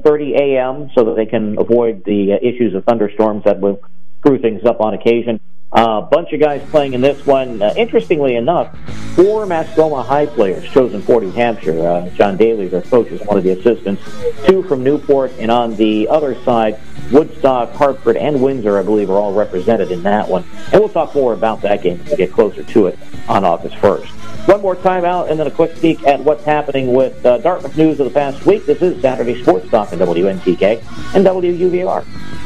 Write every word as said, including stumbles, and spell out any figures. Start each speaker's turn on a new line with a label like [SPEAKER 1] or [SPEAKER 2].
[SPEAKER 1] thirty a.m. so that they can avoid the uh, issues of thunderstorms that will screw things up on occasion. A uh, bunch of guys playing in this one. Uh, interestingly enough, four Mascoma High players chosen for New Hampshire. Uh, John Daly, their coach, is one of the assistants. Two from Newport, and on the other side, Woodstock, Hartford, and Windsor, I believe, are all represented in that one. And we'll talk more about that game as we get closer to it on August first. One more timeout, and then a quick peek at what's happening with uh, Dartmouth news of the past week. This is Saturday Sports Talk on W N T K and W U V R.